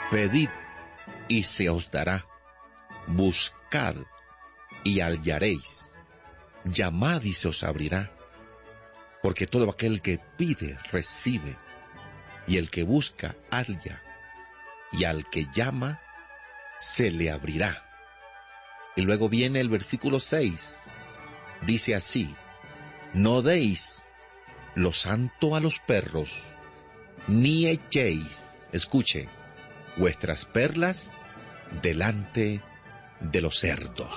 Pedid y se os dará, buscad y hallaréis, llamad y se os abrirá, porque todo aquel que pide, recibe, y el que busca, halla, y al que llama, se le abrirá. Y luego viene el versículo 6, dice así: no deis lo santo a los perros, ni echéis, escuche, vuestras perlas delante de los cerdos.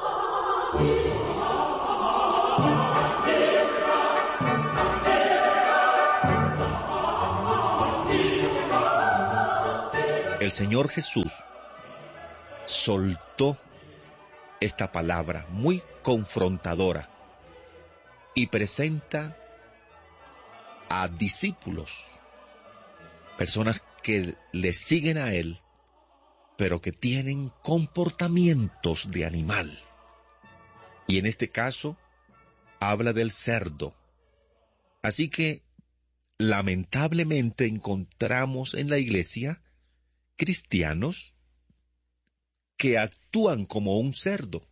El Señor Jesús soltó esta palabra muy confrontadora y presenta a discípulos, personas que le siguen a Él, pero que tienen comportamientos de animal. Y en este caso, habla del cerdo. Así que, lamentablemente, encontramos en la iglesia cristianos que actúan como un cerdo.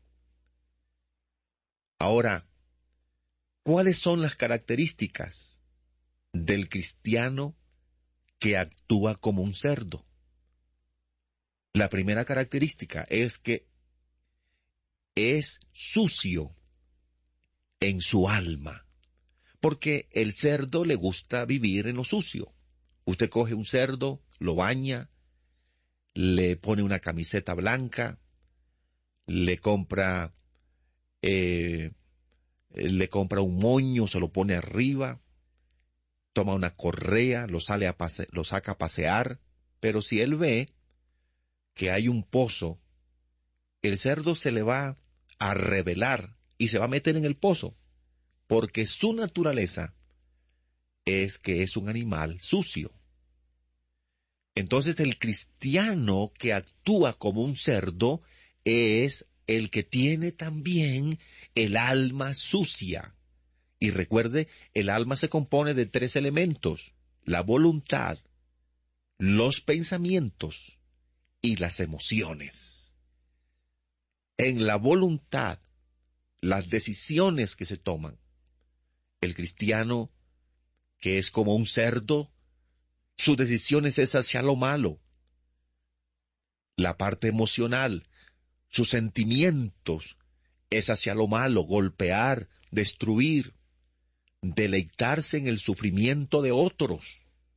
Ahora, ¿cuáles son las características del cristiano que actúa como un cerdo? La primera característica es que es sucio en su alma, porque el cerdo le gusta vivir en lo sucio. Usted coge un cerdo, lo baña, le pone una camiseta blanca, le compra un moño, se lo pone arriba, toma una correa, lo saca a pasear, pero si él ve que hay un pozo, el cerdo se le va a rebelar y se va a meter en el pozo, porque su naturaleza es que es un animal sucio. Entonces el cristiano que actúa como un cerdo es el que tiene también el alma sucia. Y recuerde, el alma se compone de 3 elementos: la voluntad, los pensamientos y las emociones. En la voluntad, las decisiones que se toman, el cristiano que es como un cerdo, sus decisiones es hacia lo malo. La parte emocional, sus sentimientos es hacia lo malo: golpear, destruir, deleitarse en el sufrimiento de otros.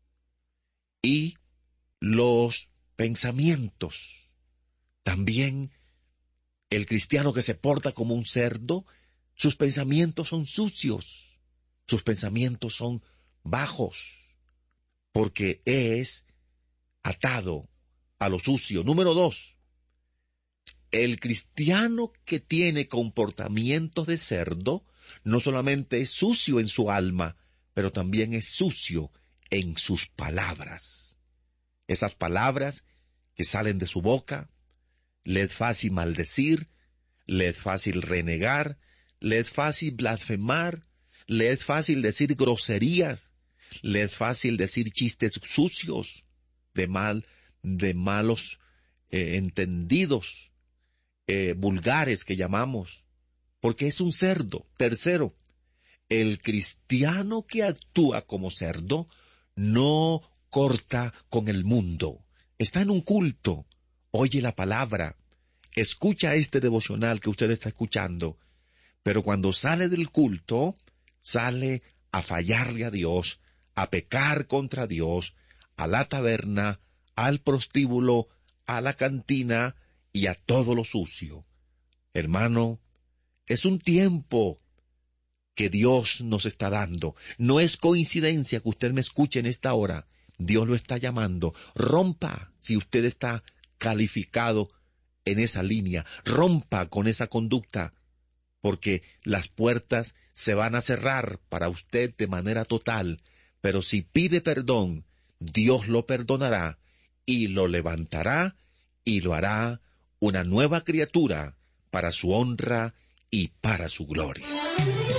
Y los pensamientos, también el cristiano que se porta como un cerdo, sus pensamientos son sucios, sus pensamientos son bajos, porque es atado a lo sucio. Número 2, el cristiano que tiene comportamientos de cerdo no solamente es sucio en su alma, pero también es sucio en sus palabras. Esas palabras que salen de su boca, le es fácil maldecir, le es fácil renegar, le es fácil blasfemar, le es fácil decir groserías, le es fácil decir chistes sucios, de malos entendidos, vulgares que llamamos, porque es un cerdo. Tercero, el cristiano que actúa como cerdo no corta con el mundo. Está en un culto, oye la palabra, escucha este devocional que usted está escuchando, pero cuando sale del culto, sale a fallarle a Dios, a pecar contra Dios, a la taberna, al prostíbulo, a la cantina y a todo lo sucio. Hermano, es un tiempo que Dios nos está dando. No es coincidencia que usted me escuche en esta hora. Dios lo está llamando. Rompa si usted está calificado en esa línea. Rompa con esa conducta, porque las puertas se van a cerrar para usted de manera total. Pero si pide perdón, Dios lo perdonará y lo levantará y lo hará una nueva criatura para su honra y para su gloria.